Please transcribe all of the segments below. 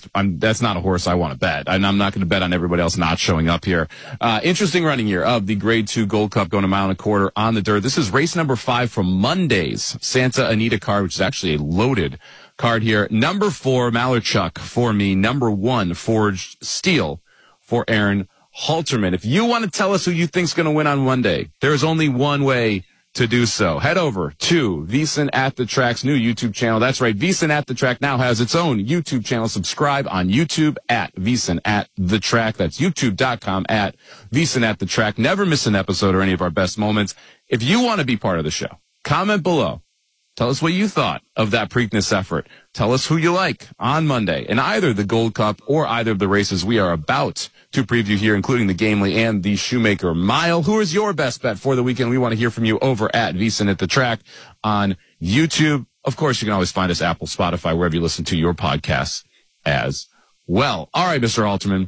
that's not a horse I want to bet. And I'm not going to bet on everybody else not showing up here. Interesting running here of the Grade 2 Gold Cup going a mile and a quarter on the dirt. This is race number 5 from Monday's Santa Anita card, which is actually a loaded card here. Number 4, Malarchuk for me. Number 1, Forged Steel for Aaron Halterman. If you want to tell us who you think's going to win on Monday, there's only one way to do so. Head over to VSiN at the Track's new YouTube channel. That's right. VSiN at the Track now has its own YouTube channel. Subscribe on YouTube at VSiN at the Track. That's youtube.com at VSiN at the Track. Never miss an episode or any of our best moments. If you want to be part of the show, comment below. Tell us what you thought of that Preakness effort. Tell us who you like on Monday in either the Gold Cup or either of the races we are about to preview here, including the Gamely and the Shoemaker Mile. Who is your best bet for the weekend? We want to hear from you over at VSiN at the Track on YouTube. Of course, you can always find us Apple, Spotify, wherever you listen to your podcasts as well. All right, Mr. Halterman,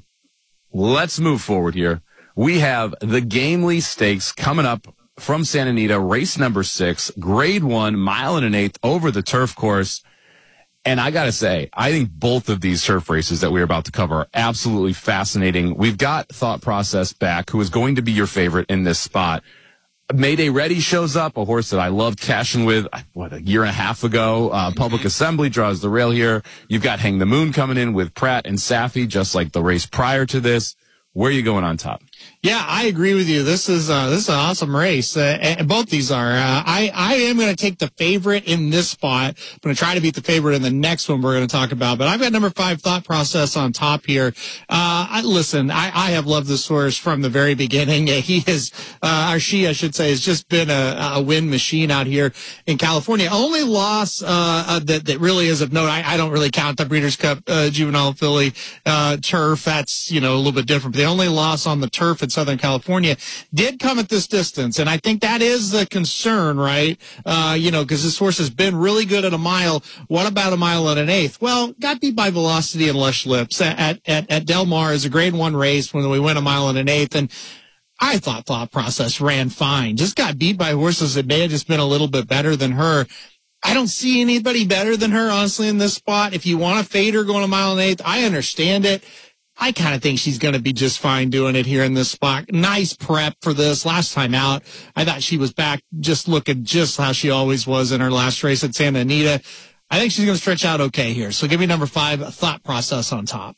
let's move forward here. We have the Gamely Stakes coming up from Santa Anita, race number 6, Grade 1, mile and an eighth over the turf course. And I got to say, I think both of these turf races that we're about to cover are absolutely fascinating. We've got Thought Process back, who is going to be your favorite in this spot. Mayday Ready shows up, a horse that I loved cashing with, a year and a half ago. Public Assembly draws the rail here. You've got Hang the Moon coming in with Pratt and Safi, just like the race prior to this. Where are you going on top? Yeah, I agree with you. This is an awesome race. Both these are. I am going to take the favorite in this spot. I'm going to try to beat the favorite in the next one we're going to talk about. But I've got number 5, Thought Process, on top here. Listen, I have loved this horse from the very beginning. He is, or she, I should say, has just been a win machine out here in California. Only loss that really is of note. I don't really count the Breeders' Cup Juvenile Filly turf. That's a little bit different. But the only loss on the turf in Southern California did come at this distance, and I think that is the concern, right? Because this horse has been really good at a mile. What about a mile and an eighth? Well, got beat by Velocity and Lush Lips at Del Mar as a Grade 1 race when we went a mile and an eighth, and I thought Thought Process ran fine. Just got beat by horses that may have just been a little bit better than her. I don't see anybody better than her, honestly, in this spot. If you want to fade her going a mile and an eighth, I understand it. I kind of think she's going to be just fine doing it here in this spot. Nice prep for this. Last time out, I thought she was back just looking just how she always was in her last race at Santa Anita. I think she's going to stretch out okay here. So give me number 5, Thought Process, on top.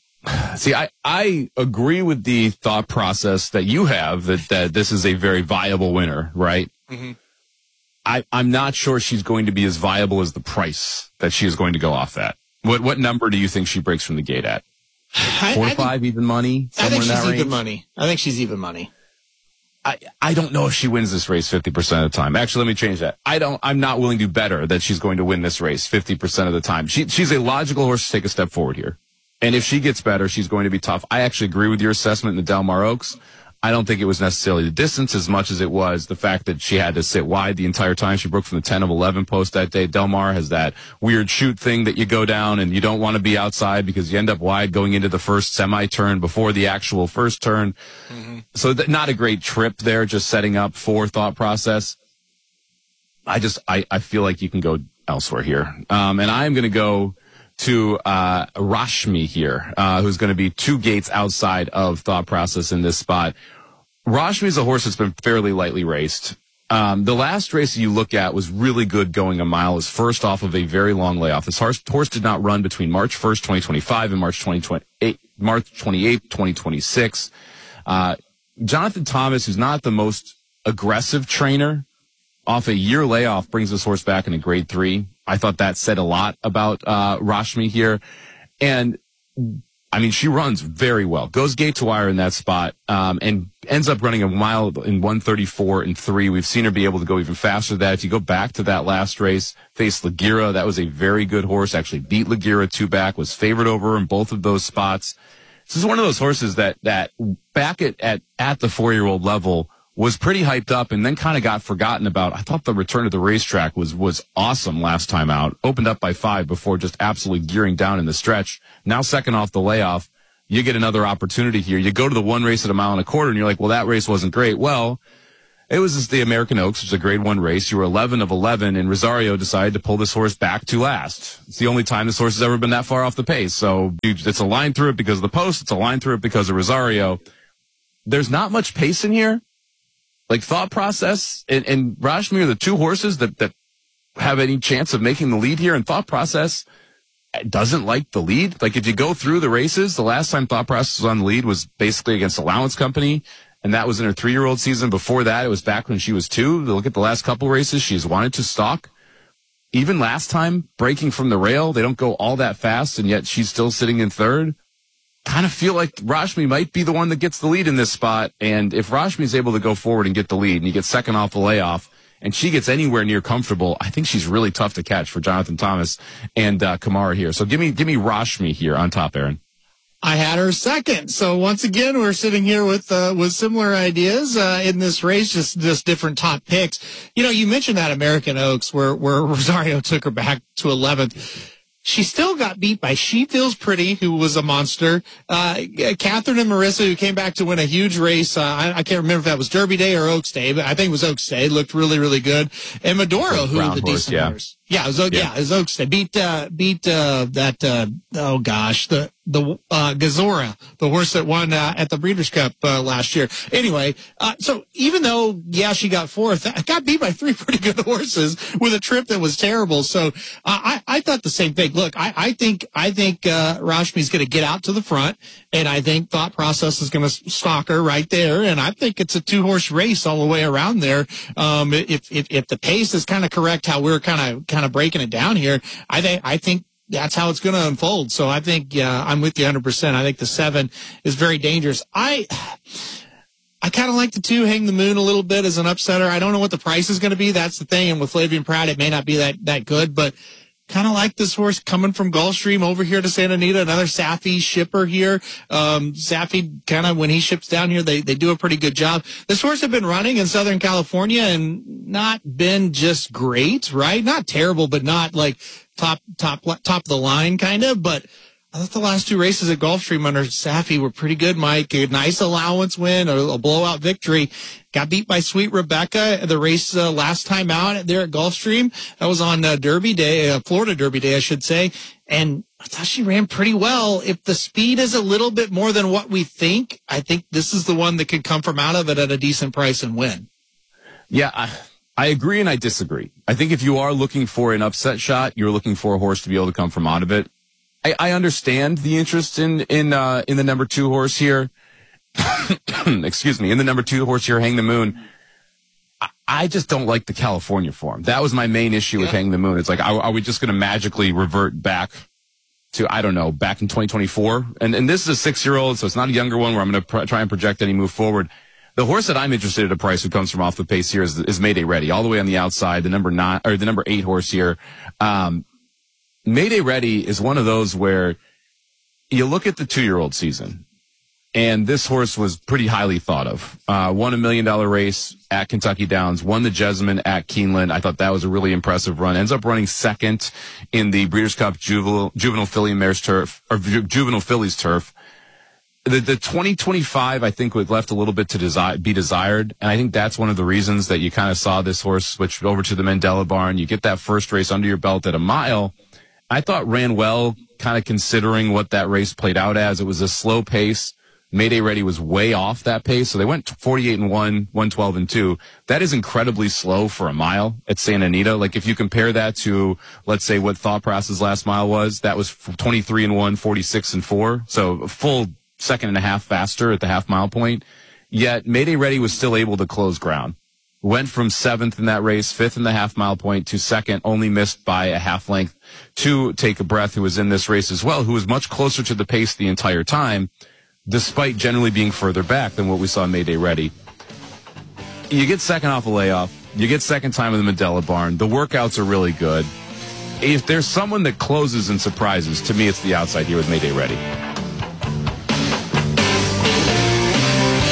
See, I agree with the thought process that you have, that this is a very viable winner, right? Mm-hmm. I'm not sure she's going to be as viable as the price that she is going to go off at. What number do you think she breaks from the gate at? 4 to 5, even money? I think she's range? even money. I think she's even money. I don't know if she wins this race 50% of the time. Actually, let me change that. I'm not willing to better that she's going to win this race 50% of the time. She's a logical horse to take a step forward here. And if she gets better, she's going to be tough. I actually agree with your assessment in the Del Mar Oaks. I don't think it was necessarily the distance as much as it was the fact that she had to sit wide the entire time. She broke from the 10 of 11 post that day. Del Mar has that weird shoot thing that you go down and you don't want to be outside because you end up wide going into the first semi-turn before the actual first turn. Mm-hmm. So not a great trip there, just setting up for Thought Process. I feel like you can go elsewhere here. And I am going to go to Rashmi here, who's going to be 2 gates outside of Thought Process in this spot. Rashmi is a horse that's been fairly lightly raced. The last race you look at was really good going a mile. Is first off of a very long layoff. This horse did not run between March 1st, 2025 and March 28th, 2026. Jonathan Thomas, who's not the most aggressive trainer, off a year layoff brings this horse back in a Grade 3. I thought that said a lot about Rashmi here. And, I mean, she runs very well. Goes gate to wire in that spot and ends up running a mile in 1:34 and 3. We've seen her be able to go even faster than that. If you go back to that last race, faced Lagira, that was a very good horse. Actually beat Lagira 2 back, was favored over her in both of those spots. This is one of those horses that back at the 4-year-old level was pretty hyped up and then kind of got forgotten about. I thought the return to the racetrack was awesome last time out. Opened up by 5 before just absolutely gearing down in the stretch. Now second off the layoff, you get another opportunity here. You go to the one race at a mile and a quarter and you're like, well, that race wasn't great. Well, It was just the American Oaks, which is a grade 1 race. You were 11 of 11, and Rosario decided to pull this horse back to last. It's the only time this horse has ever been that far off the pace. So it's a line through it because of the post. It's a line through it because of Rosario. There's not much pace in here. Like thought process and Rashmi are the two horses that have any chance of making the lead here. And thought process doesn't like the lead. Like if you go through the races, the last time thought process was on the lead was basically against Allowance Company. And that was in her 3-year-old season. Before that, it was back when she was 2. Look at the last couple races. She's wanted to stalk. Even last time, breaking from the rail, they don't go all that fast, and yet she's still sitting in 3rd. Kind of feel like Rashmi might be the one that gets the lead in this spot. And if Rashmi is able to go forward and get the lead, and you get second off the layoff, and she gets anywhere near comfortable, I think she's really tough to catch for Jonathan Thomas and Kamara here. So give me Rashmi here on top, Aaron. I had her second. So once again, we're sitting here with similar ideas, in this race, just different top picks. You know, you mentioned that American Oaks where Rosario took her back to 11th. She still got beat by She Feels Pretty, who was a monster. Catherine and Marissa, who came back to win a huge race. I can't remember if that was Derby Day or Oaks Day, but I think it was Oaks Day. Looked really, really good. And Medoro, who was a decent horse. Yeah, it was Oaks Day. Beat that, Gazora, the horse that won at the Breeders' Cup last year. Anyway, so even though, she got 4th, got beat by 3 pretty good horses with a trip that was terrible. So I thought the same thing. Look, I think Rashmi's going to get out to the front, and I think Thought Process is going to stalk her right there. And I think it's a 2-horse race all the way around there. If the pace is kind of correct, how we're kind of breaking it down here, I think that's how it's going to unfold. So I think, I'm with you 100%. I think the 7 is very dangerous. I kind of like the 2, Hang the Moon, a little bit as an upsetter. I don't know what the price is going to be. That's the thing. And with Flavian Pratt, it may not be that good, but kind of like this horse coming from Gulfstream over here to Santa Anita, another Safi shipper here. Safi kind of, when he ships down here, they do a pretty good job. This horse had been running in Southern California and not been just great, right? Not terrible, but not like top of the line kind of, but I thought the last 2 races at Gulfstream under Safi were pretty good, Mike. A nice allowance win, a blowout victory. Got beat by Sweet Rebecca, the race last time out there at Gulfstream. That was on Derby Day, Florida Derby Day, I should say. And I thought she ran pretty well. If the speed is a little bit more than what we think, I think this is the one that could come from out of it at a decent price and win. Yeah, I agree and I disagree. I think if you are looking for an upset shot, you're looking for a horse to be able to come from out of it. I understand the interest in the number 2 horse here. Excuse me, in the number 2 horse here, Hang the Moon. I just don't like the California form. That was my main issue with Hang the Moon. It's like, are we just going to magically revert back to, I don't know, back in 2024? And this is a 6-year-old, so it's not a younger one where I'm going to try and project any move forward. The horse that I'm interested in a price who comes from off the pace here is Mayday Ready, all the way on the outside, the number 8 horse here. Mayday Ready is one of those where you look at the 2-year-old season, and this horse was pretty highly thought of. Won $1 million race at Kentucky Downs, won the Jessamine at Keeneland. I thought that was a really impressive run. Ends up running 2nd in the Breeders' Cup Juvenile Filly Mares Turf, or Juvenile Fillies Turf. The 2025, I think, was left a little bit to be desired, and I think that's one of the reasons that you kind of saw this horse switch over to the Mandela Barn. You get that first race under your belt at a mile. I thought ran well, kind of considering what that race played out as. It was a slow pace. Mayday Ready was way off that pace, so they went 48-1, 112-2. That is incredibly slow for a mile at Santa Anita. Like if you compare that to, let's say, what Thought Process's last mile was, that was 23-1, 46-4. So a full second and a half faster at the half mile point. Yet Mayday Ready was still able to close ground. Went from 7th in that race, 5th in the half mile point, to 2nd, only missed by a half length to Take a Breath, who was in this race as well, who was much closer to the pace the entire time, despite generally being further back than what we saw in Mayday Ready. You get second off a layoff. You get second time in the Mandela Barn. The workouts are really good. If there's someone that closes and surprises, to me it's the outside here with Mayday Ready.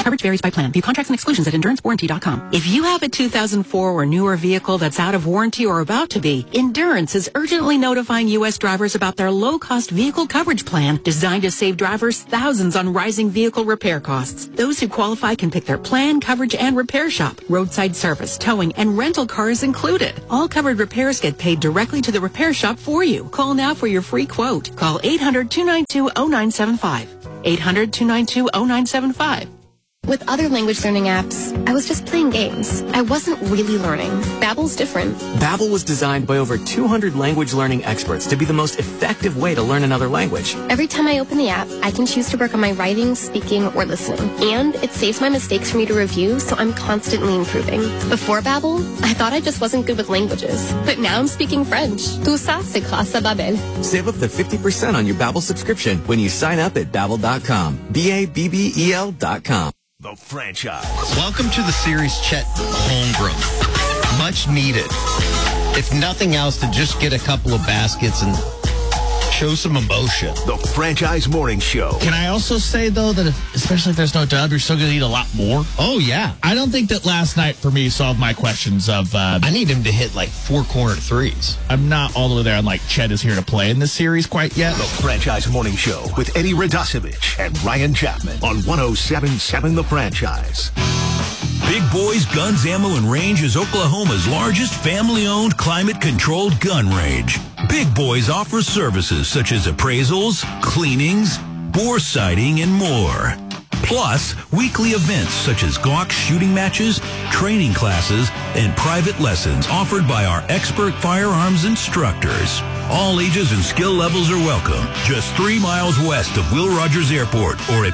Coverage varies by plan. View contracts and exclusions at EnduranceWarranty.com. If you have a 2004 or newer vehicle that's out of warranty or about to be, Endurance is urgently notifying U.S. drivers about their low-cost vehicle coverage plan designed to save drivers thousands on rising vehicle repair costs. Those who qualify can pick their plan, coverage, and repair shop. Roadside service, towing, and rental cars included. All covered repairs get paid directly to the repair shop for you. Call now for your free quote. Call 800-292-0975. 800-292-0975. With other language learning apps, I was just playing games. I wasn't really learning. Babbel's different. Babbel was designed by over 200 language learning experts to be the most effective way to learn another language. Every time I open the app, I can choose to work on my writing, speaking, or listening. And it saves my mistakes for me to review, so I'm constantly improving. Before Babbel, I thought I just wasn't good with languages. But now I'm speaking French. Tout ça, c'est grâce à Babbel. Save up to 50% on your Babbel subscription when you sign up at Babbel.com. Babbel.com. The franchise. Welcome to the series, Chet Holmgren. Much needed. If nothing else, to just get a couple of baskets and show some emotion. The Franchise Morning Show. Can I also say, though, that especially if there's no dub, you're still going to need a lot more? Oh, yeah. I don't think that last night for me solved my questions of... I need him to hit like 4 corner threes. I'm not all the way there on like Chet is here to play in this series quite yet. The Franchise Morning Show with Eddie Radosevich and Ryan Chapman on 107.7 The Franchise. Big Boys Guns, Ammo, and Range is Oklahoma's largest family-owned, climate-controlled gun range. Big Boys offers services such as appraisals, cleanings, bore sighting, and more. Plus, weekly events such as Glock shooting matches, training classes, and private lessons offered by our expert firearms instructors. All ages and skill levels are welcome. Just 3 miles west of Will Rogers Airport or at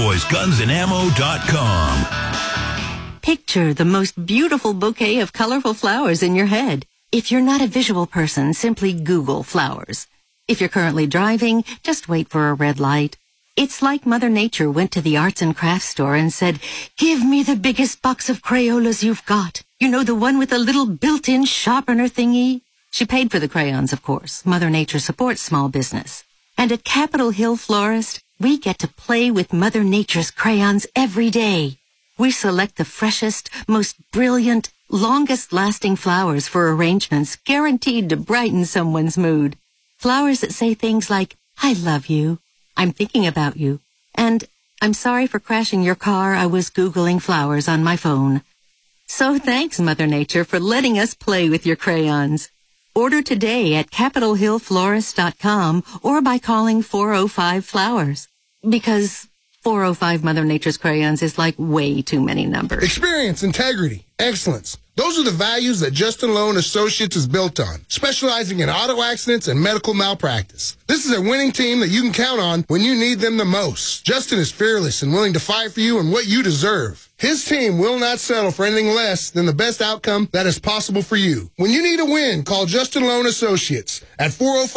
BigBoysGunsAndAmmo.com. Picture the most beautiful bouquet of colorful flowers in your head. If you're not a visual person, simply Google flowers. If you're currently driving, just wait for a red light. It's like Mother Nature went to the arts and crafts store and said, "Give me the biggest box of Crayolas you've got. You know, the one with the little built-in sharpener thingy?" She paid for the crayons, of course. Mother Nature supports small business. And at Capitol Hill Florist, we get to play with Mother Nature's crayons every day. We select the freshest, most brilliant, longest-lasting flowers for arrangements guaranteed to brighten someone's mood. Flowers that say things like, "I love you," "I'm thinking about you," and "I'm sorry for crashing your car. I was Googling flowers on my phone." So thanks, Mother Nature, for letting us play with your crayons. Order today at CapitolHillFlorist.com or by calling 405-FLOWERS. Because 405 Mother Nature's crayons is like way too many numbers. Experience, integrity, excellence. Those are the values that Justin Lowe & Associates is built on, specializing in auto accidents and medical malpractice. This is a winning team that you can count on when you need them the most. Justin is fearless and willing to fight for you and what you deserve. His team will not settle for anything less than the best outcome that is possible for you. When you need a win, call Justin Lowe & Associates at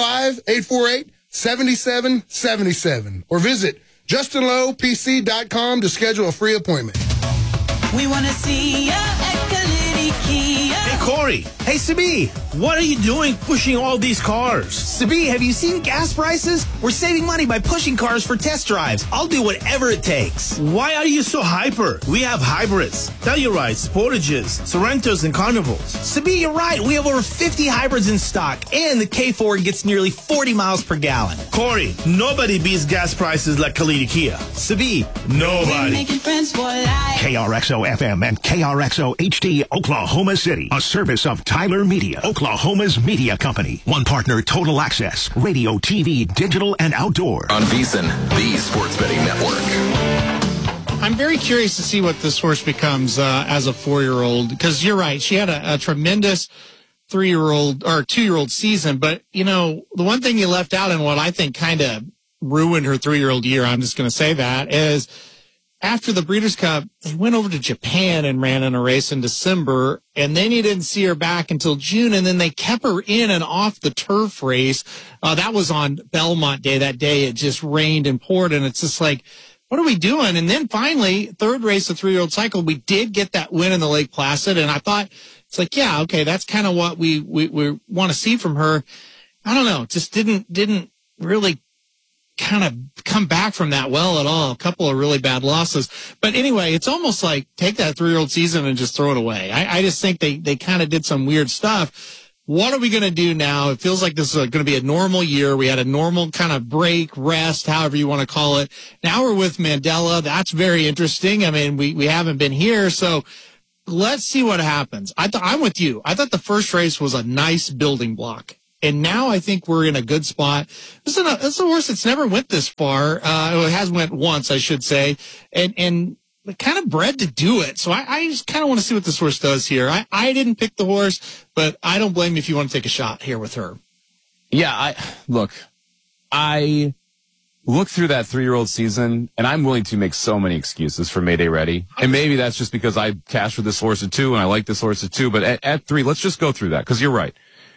405-848-7777 or visit JustinLowePC.com to schedule a free appointment. We want to see ya at Kalidi Kia. Hey, Corey. Hey, Sabi. What are you doing pushing all these cars? Sabi, have you seen gas prices? We're saving money by pushing cars for test drives. I'll do whatever it takes. Why are you so hyper? We have hybrids, Tellurides, Sportages, Sorrentos, and Carnivals. Sabi, you're right. We have over 50 hybrids in stock, and the K4 gets nearly 40 miles per gallon. Corey, nobody beats gas prices like Kalidi Kia. Sabi, nobody. Making friends for life. KRXO FM and KRXO HD, Oklahoma City. A service of Tyler Media, Oklahoma's media company. One partner, Total Access, radio, TV, digital, and outdoor. On VEASAN, the sports betting network. I'm very curious to see what this horse becomes as a 4-year-old, because you're right. She had a tremendous 3-year-old or 2-year-old season, but, you know, the one thing you left out and what I think kind of ruined her 3-year-old year, I'm just going to say that, is after the Breeders' Cup, they went over to Japan and ran in a race in December, and then you didn't see her back until June, and then they kept her in and off the turf race. That was on Belmont Day. That day it just rained and poured, and it's just like, what are we doing? And then finally, third race of 3-year-old cycle, we did get that win in the Lake Placid, and I thought, it's like, yeah, okay, that's kind of what we want to see from her. I don't know, just didn't really kind of come back from that well at all. A couple of really bad losses. But anyway, it's almost like take that 3-year-old season and just throw it away. I just think they kind of did some weird stuff. What are we going to do now? It feels like this is going to be a normal year. We had a normal kind of break, rest, however you want to call it. Now we're with Mandella. That's very interesting. I mean, we haven't been here, so let's see what happens. I'm with you. I thought the first race was a nice building block. And now I think we're in a good spot. This is a horse that's never went this far. It has went once, I should say. And kind of bred to do it. So I just kind of want to see what this horse does here. I didn't pick the horse, but I don't blame you if you want to take a shot here with her. Yeah, I look through that 3-year-old season, and I'm willing to make so many excuses for Mayday Ready. And maybe that's just because I cashed for this horse at 2, and I like this horse at 2. But at 3, let's just go through that, because you're right.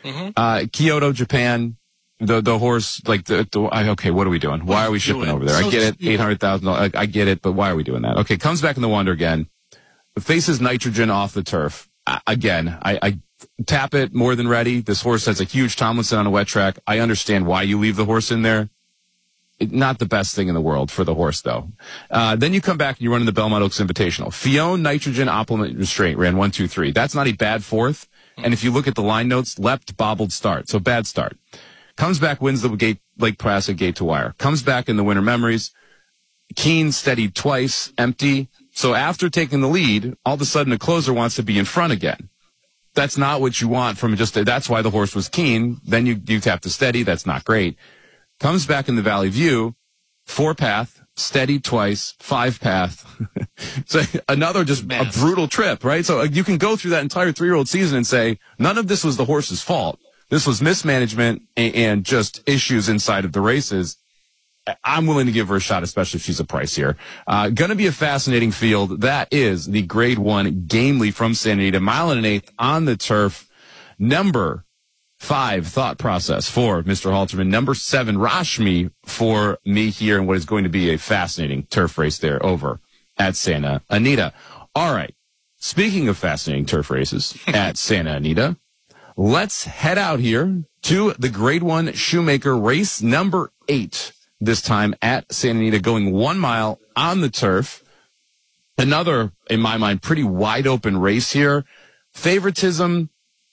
Kyoto, Japan, the horse, like okay, what are we doing? Why are we shipping over there? I get it, $800,000. I get it, but why are we doing that? Okay, comes back in the Wonder again. Faces Nitrogen off the turf. Again, I tap it more than ready. This horse has a huge Tomlinson on a wet track. I understand why you leave the horse in there. Not the best thing in the world for the horse, though. Then you come back and you run in the Belmont Oaks Invitational. Fione, Nitrogen, Opulent Restraint ran 1, 2, 3. That's not a bad fourth. And if you look at the line notes, leapt, bobbled, start. So bad start. Comes back, wins the Lake Placid Gate to Wire. Comes back in the Winter Memories. Keen, steadied twice, empty. So after taking the lead, all of a sudden the closer wants to be in front again. That's not what you want from that's why the horse was keen. Then you tap the steady. That's not great. Comes back in the Valley View. 4-path, steady twice, 5-path. So another just a brutal trip, right? So you can go through that entire 3-year-old season and say, none of this was the horse's fault. This was mismanagement and just issues inside of the races. I'm willing to give her a shot, especially if she's a price here. Going to be a fascinating field. That is the Grade 1 Gamely from Santa Anita, 1 1/8 on the turf. Number 5, Thought Process for Mr. Halterman. Number 7, Rashmi for me here, and what is going to be a fascinating turf race there over at Santa Anita. All right. Speaking of fascinating turf races at Santa Anita, let's head out here to the Grade 1 Shoemaker race number 8. This time at Santa Anita, going 1 mile on the turf. Another, in my mind, pretty wide open race here. Favoritism,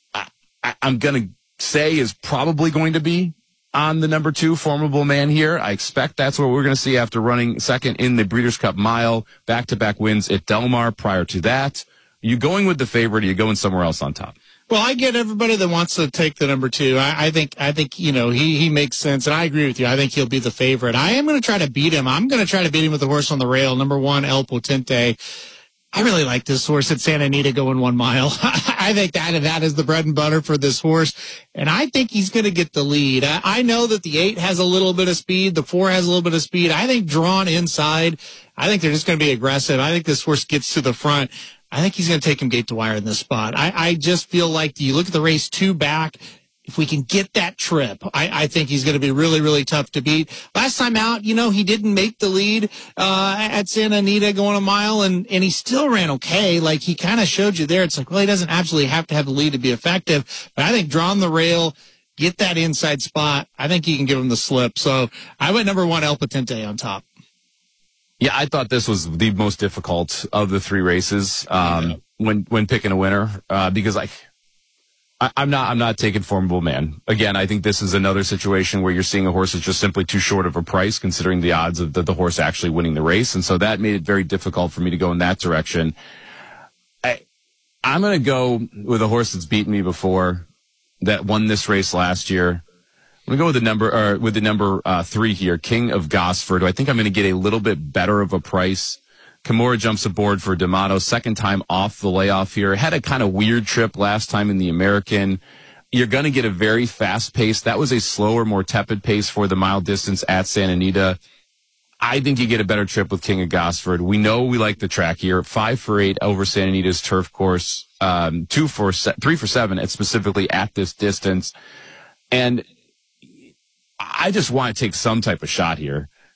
I'm going to say, is probably going to be on the number 2, Formidable Man here. I expect that's what we're going to see after running second in the Breeders' Cup Mile. Back-to-back wins at Del Mar prior to that. Are you going with the favorite, or are you going somewhere else on top? Well, I get everybody that wants to take the number 2. I think he makes sense, and I agree with you. I think he'll be the favorite. I am going to try to beat him. I'm going to try to beat him with the horse on the rail, number 1, El Potente. I really like this horse at Santa Anita going 1 mile. I think that is the bread and butter for this horse, and I think he's going to get the lead. I know that the 8 has a little bit of speed, the 4 has a little bit of speed. I think drawn inside, I think they're just going to be aggressive. I think this horse gets to the front. I think he's going to take him gate to wire in this spot. I just feel like you look at the race 2 back. If we can get that trip, I think he's going to be really, really tough to beat. Last time out, he didn't make the lead at Santa Anita going 1 mile, and he still ran okay. Like, he kind of showed you there. It's like, well, he doesn't absolutely have to have the lead to be effective. But I think draw on the rail, get that inside spot. I think he can give him the slip. So I went number 1, El Potente on top. Yeah, I thought this was the most difficult of the 3 races when picking a winner because I'm not taking Formidable Man. Again, I think this is another situation where you're seeing a horse that's just simply too short of a price considering the odds of the horse actually winning the race. And so that made it very difficult for me to go in that direction. I'm going to go with a horse that's beaten me before, that won this race last year. I'm going to go with the number 3 here, King of Gosford. I think I'm going to get a little bit better of a price. Kimura jumps aboard for D'Amato, second time off the layoff here. Had a kind of weird trip last time in the American. You're going to get a very fast pace. That was a slower, more tepid pace for the mile distance at Santa Anita. I think you get a better trip with King of Gosford. We know we like the track here. 5 for 8 over Santa Anita's turf course. 3 for 7, and specifically at this distance. And I just want to take some type of shot here.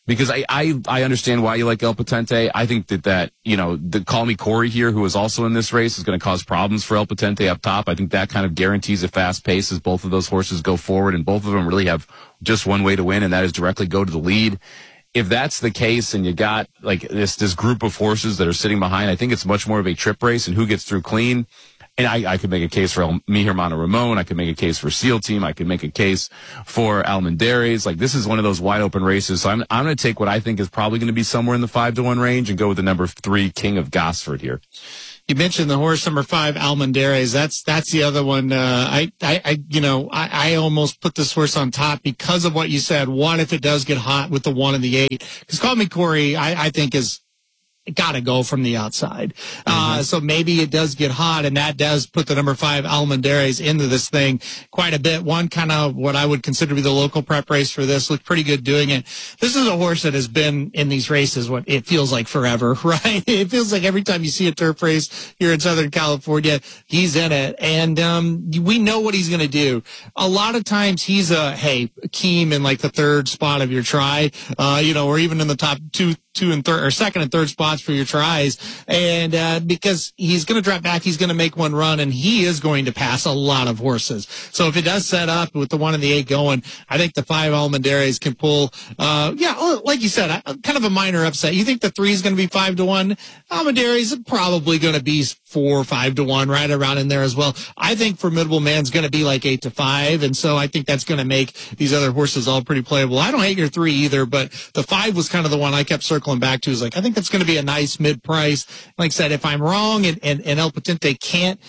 because I understand why you like El Potente. I think that the Call Me Corey here, who is also in this race, is going to cause problems for El Potente up top. I think that kind of guarantees a fast pace as both of those horses go forward, and both of them really have just one way to win, and that is directly go to the lead. If that's the case, and you got like this group of horses that are sitting behind, I think it's much more of a trip race and who gets through clean. And I could make a case for Mi Hermano Ramon. I could make a case for Seal Team. I could make a case for Almendares. Like, this is one of those wide open races. So I'm going to take what I think is probably going to be somewhere in the 5-1 range and go with the number 3, King of Gosford here. You mentioned the horse number 5, Almendares. That's the other one. I almost put this horse on top because of what you said. What if it does get hot with the 1 and the 8? Because Call Me Corey, I think is got to go from the outside. So maybe it does get hot, and that does put the number 5 Almendares into this thing quite a bit. One kind of what I would consider to be the local prep race for this. Looked pretty good doing it. This is a horse that has been in these races what it feels like forever, right? It feels like every time you see a turf race here in Southern California, he's in it. And we know what he's going to do. A lot of times he's Keem in like the 3rd spot of your try, or even in the top 2 and 3rd or 2nd and 3rd spots for your tries. And because he's going to drop back, he's going to make one run, and he is going to pass a lot of horses. So if it does set up with the 1 and the 8 going, I think the 5 Almendares can pull, like you said, kind of a minor upset. You think the 3 is going to be 5-1? Almendares is probably going to be 4 or 5-1, right around in there as well. I think Formidable Man's going to be like 8-5, and so I think that's going to make these other horses all pretty playable. I don't hate your 3 either, but the 5 was kind of the one I kept circling back to. Is like, I think that's going to be a nice mid-price. Like I said, if I'm wrong and El Potente can't,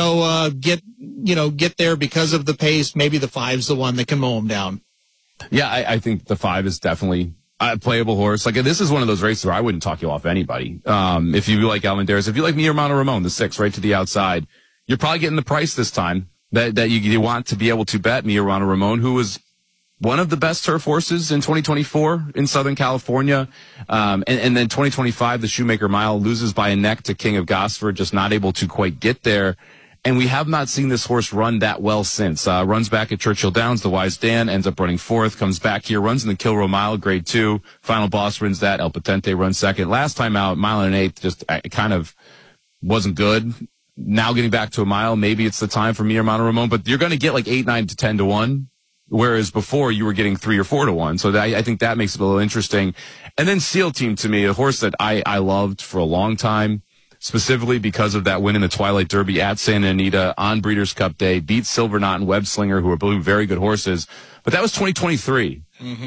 get there because of the pace, maybe the 5's the one that can mow him down. Yeah, I think the 5 is definitely a playable horse. Like, this is one of those races where I wouldn't talk you off anybody. If you like Almendares, if you like Mi Hermano Ramon, the 6 right to the outside, you're probably getting the price this time that you want to be able to bet Mi Hermano Ramon, who was one of the best turf horses in 2024 in Southern California. And then 2025, the Shoemaker Mile loses by a neck to King of Gosford, just not able to quite get there. And we have not seen this horse run that well since. Runs back at Churchill Downs, the Wise Dan ends up running 4th, comes back here, runs in the Kilroe Mile, grade 2. Final Boss wins that. El Potente runs 2nd. Last time out, mile and an 8th, just kind of wasn't good. Now getting back to a mile, maybe it's the time for Mi Hermano Ramon, but you're going to get like 8, 9 to 10-1. Whereas before you were getting 3 or 4-1. So I think that makes it a little interesting. And then Seal Team, to me, a horse that I loved for a long time, specifically because of that win in the Twilight Derby at Santa Anita on Breeders' Cup Day, beat Silver Knot and Web Slinger, who are both very good horses. But that was 2023.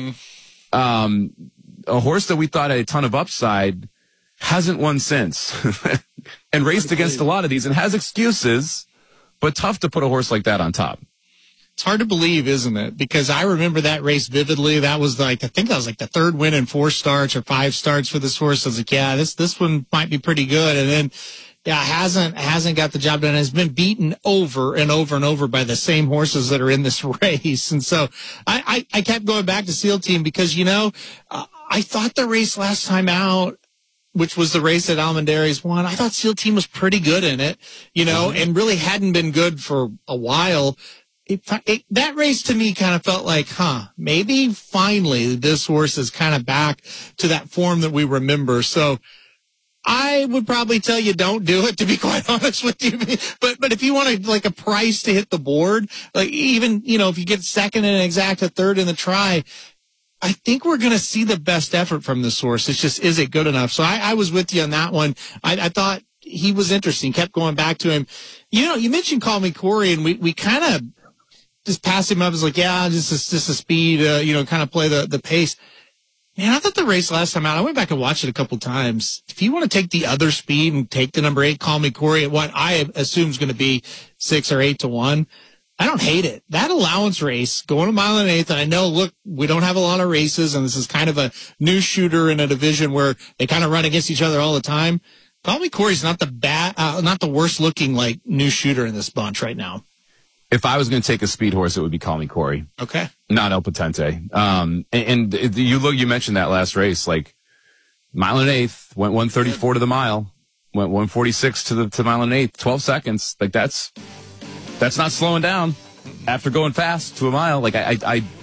A horse that we thought had a ton of upside hasn't won since and raced against a lot of these and has excuses, but tough to put a horse like that on top. It's hard to believe, isn't it? Because I remember that race vividly. That was I think that was like the 3rd win in 4 starts or 5 starts for this horse. I was like, yeah, this one might be pretty good. And then, hasn't got the job done. Has been beaten over and over and over by the same horses that are in this race. And so I kept going back to Seal Team because, I thought the race last time out, which was the race that Almendares won, I thought Seal Team was pretty good in it, and really hadn't been good for a while. That race to me kind of felt like, maybe finally this horse is kind of back to that form that we remember. So I would probably tell you don't do it, to be quite honest with you. But if you want like a price to hit the board, like even, if you get 2nd and an exact, a 3rd in the try, I think we're going to see the best effort from this horse. It's just, is it good enough? So I was with you on that one. I thought he was interesting, kept going back to him. You mentioned Call Me Corey, and we kind of just pass him up as like, just a speed, kind of play the pace. Man, I thought the race last time out, I went back and watched it a couple times. If you want to take the other speed and take the number 8, Call Me Corey, at what I assume is going to be 6 or 8-1, I don't hate it. That allowance race, going a mile and an 8th, and I know, look, we don't have a lot of races, and this is kind of a new shooter in a division where they kind of run against each other all the time. Call Me Corey's not the worst looking, like, new shooter in this bunch right now. If I was going to take a speed horse, it would be Call Me Corey. Okay. Not El Potente. And you mentioned that last race, like mile and an 8th, went 134 to the mile, went 146 to mile and an 8th, 12 seconds. Like that's not slowing down after going fast to a mile. Like I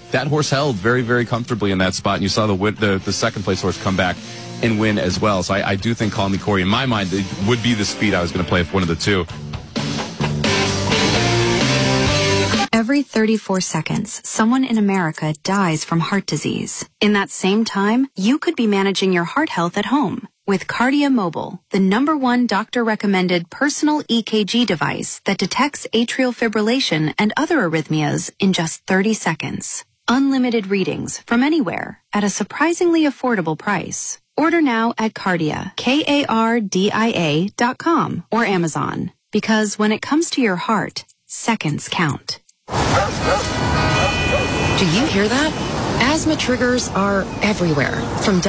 that horse held very, very comfortably in that spot, and you saw the second place horse come back and win as well. So I do think Call Me Corey, in my mind, it would be the speed I was going to play if one of the two. Every 34 seconds, someone in America dies from heart disease. In that same time, you could be managing your heart health at home with Cardia Mobile, the #1 doctor-recommended personal EKG device that detects atrial fibrillation and other arrhythmias in just 30 seconds. Unlimited readings from anywhere at a surprisingly affordable price. Order now at Cardia, KARDIA.com or Amazon. Because when it comes to your heart, seconds count. Do you hear that? Asthma triggers are everywhere, from